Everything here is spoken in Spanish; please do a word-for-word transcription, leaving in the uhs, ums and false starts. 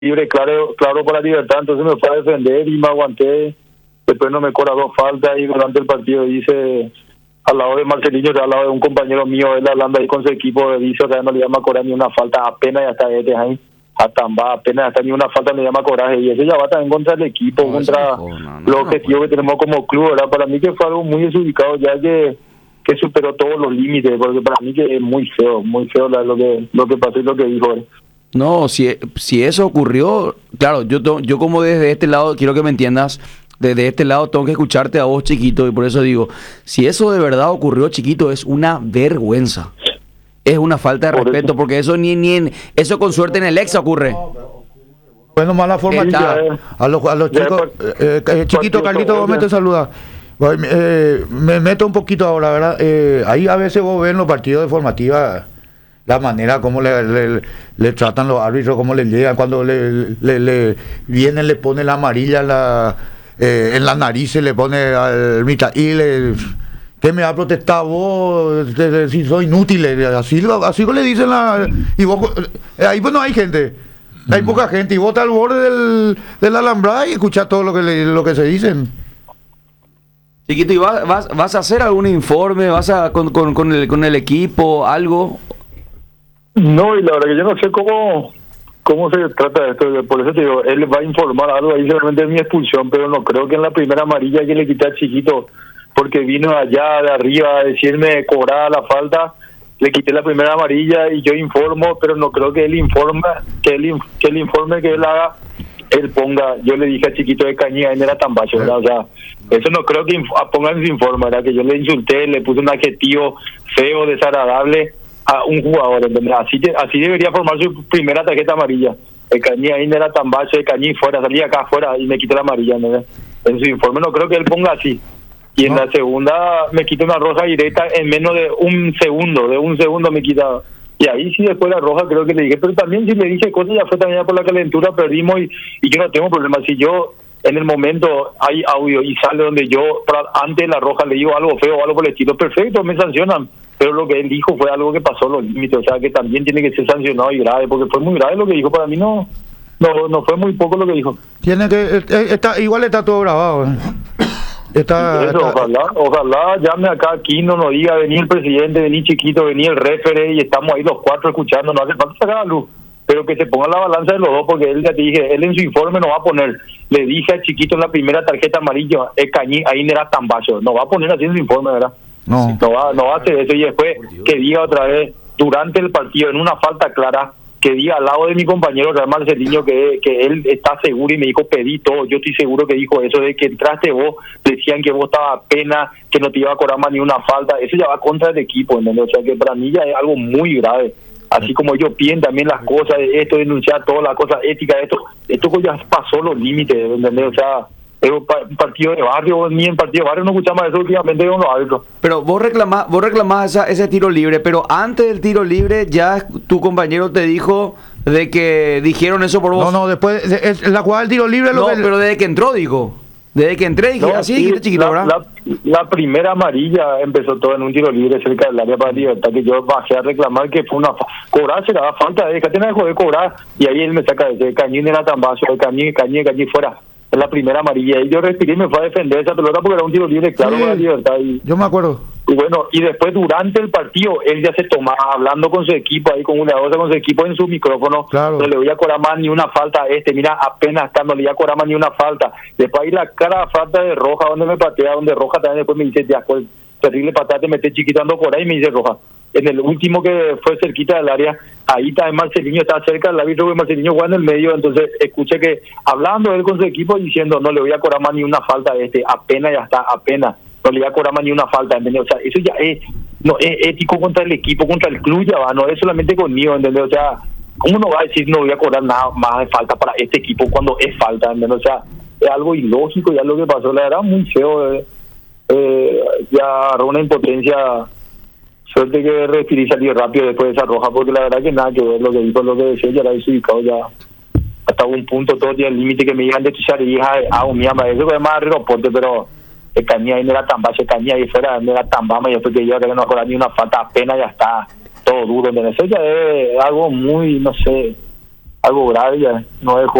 libre, claro, claro para Libertad, entonces me fue a defender y me aguanté. Después no me cobra dos faltas y durante el partido dice, al lado de Marcelinho, al lado de un compañero mío, él hablando ahí con su equipo, dice que no le llama a cobrar ni una falta, apenas ya está este ahí, hasta apenas hasta ni una falta le llama a coraje, y eso ya va también contra el equipo, no, contra no, no, no, los objetivos no que tenemos como club, ¿verdad? Para mí que fue algo muy desubicado, ya que que superó todos los límites, porque para mí que es muy feo, muy feo la, lo que lo que pasó y lo que dijo, ¿verdad? No, si, si eso ocurrió, claro, yo, to, yo como desde este lado, quiero que me entiendas, desde este lado tengo que escucharte a vos, Chiquito, y por eso digo, si eso de verdad ocurrió, Chiquito, es una vergüenza. Es una falta de por respeto, eso. Porque eso ni, ni en, eso con suerte en el ex ocurre. Bueno, mala forma. A los, a los chicos, eh, eh, Chiquito, Carlito Gómez te saluda. Eh, me meto un poquito ahora, ¿verdad? Eh, ahí a veces vos ves en los partidos de formativa la manera como le, le, le tratan los árbitros, cómo le llegan, cuando le, le, le vienen, le pone la amarilla la, eh, en la nariz, se le pone al mitad y le... ¿Qué me ha protestado vos? Si soy inútil, así, así le dicen la... Y vos, ahí pues no hay gente, hay poca gente, y vos estás al borde del, del alambrado y escuchás todo lo que, le, lo que se dicen. Chiquito, ¿y vas, vas, vas a hacer algún informe? ¿Vas a con, con, con, el, con el equipo, algo? No, y la verdad que yo no sé cómo cómo se trata esto, por eso te digo, él va a informar algo ahí solamente de mi expulsión, pero no creo que en la primera amarilla que le quité al Chiquito, porque vino allá de arriba a decirme cobrada la falta, le quité la primera amarilla y yo informo, pero no creo que él informe, que él, que el informe que él haga, él ponga, yo le dije al Chiquito de Cañía, él era tan bacho, ¿verdad? O sea, eso no creo que inf- pongan en su informe, ¿verdad? Que yo le insulté, le puse un adjetivo feo, desagradable a un jugador, ¿entendés? Así, así debería formar su primera tarjeta amarilla. El Cañí ahí no era tan bacho, el Cañí fuera, salía acá afuera y me quitó la amarilla, ¿entendés? En su informe no creo que él ponga así. Y en no. La segunda me quitó una roja directa en menos de un segundo, de un segundo me quita. Y ahí sí después la roja creo que le dije, pero también si le dije cosas ya fue también por la calentura, perdimos y, y yo no tengo problema. Si yo en el momento hay audio y sale donde yo para, antes de la roja le digo algo feo o algo por el estilo, perfecto, me sancionan. Pero lo que él dijo fue algo que pasó los límites, o sea que también tiene que ser sancionado y grave, porque fue muy grave lo que dijo. Para mí no no no fue muy poco lo que dijo. Tiene que está igual está todo grabado. ¿eh? Está, Eso, está... ojalá, ojalá llame acá aquí, no nos diga, vení el presidente, vení Chiquito, vení el refere y estamos ahí los cuatro escuchando, no hace falta sacar la luz, pero que se ponga la balanza de los dos, porque él ya te dije, él en su informe no va a poner, le dije al Chiquito en la primera tarjeta amarilla, el Cañí, ahí no era tan bajo, no va a poner así en su informe, ¿verdad? No, no va, no va a hacer eso, y después que diga otra vez, durante el partido, en una falta clara, que diga al lado de mi compañero Real Marcelinho que, que él está seguro y me dijo pedí todo, yo estoy seguro que dijo eso de que entraste vos, decían que vos estabas pena, que no te iba a cobrar más ni una falta, eso ya va contra el equipo, ¿entendés? O sea que para mí ya es algo muy grave, así como ellos piden también las cosas de esto, denunciar todas las cosas éticas, esto, esto ya pasó los límites, ¿entendés? O sea, es un partido de barrio, ni en partido de barrio no escuchamos eso últimamente con los árbitros. Pero vos reclamás, vos reclamás esa, ese tiro libre, pero antes del tiro libre ya tu compañero te dijo de que dijeron eso por vos. No, no, después, de, es, la jugada del tiro libre... No, lo que... pero desde que entró, digo. Desde que entré, dije, no, así sí, dijiste, Chiquito, la, ¿verdad? La, la primera amarilla empezó todo en un tiro libre cerca del área para Libertad, que yo bajé a reclamar que fue una... Fa- cobrar se daba falta, déjate de joder cobrar, y ahí él me saca de ese Cañín era tan bajo, el Cañín, Cañín, Cañín fuera. En la primera amarilla, y yo respiré y me fue a defender esa pelota porque era un tiro libre, claro, sí, para Libertad. Y, yo me acuerdo. Y bueno, y después durante el partido, él ya se tomaba hablando con su equipo, ahí con una cosa con su equipo en su micrófono, claro. No le voy a cobrar más ni una falta a este, mira, apenas está, no le voy a cobrar más ni una falta. Después ahí la cara falta de Roja, donde me patea, donde Roja también después me dice, ya, pues, terrible patada, te metes chiquitando por ahí, y me dice Roja. En el último que fue cerquita del área, ahí también Marcelinho está cerca del árbitro, que Marcelinho juega en el medio, entonces escuché que hablando él con su equipo diciendo no le voy a cobrar más ni una falta a este, apenas ya está, apenas, no le voy a cobrar más ni una falta, ¿entendés? O sea, eso ya es, no es ético contra el equipo, contra el club ya va, no es solamente conmigo, ¿entendés? O sea, ¿cómo no va a decir no voy a cobrar nada más de falta para este equipo cuando es falta, ¿entendés? O sea, es algo ilógico ya lo que pasó, la verdad muy feo, eh, eh, ya agarró una impotencia. Suerte que respiré y salí rápido después de esa roja, porque la verdad que nada que ver lo que dijo, lo que decía, ya la hice ubicado ya hasta un punto, todo el límite que me iban de echar y hija, ah, un mía, eso que es más aeropuerto, pero el Cañía ahí no era tan bajo, el Cañía ahí fuera no era tan bajo, y después que yo que no cobrar ni una falta, apenas ya está todo duro, ¿entendés? Eso ya es algo muy, no sé, algo grave ya, no es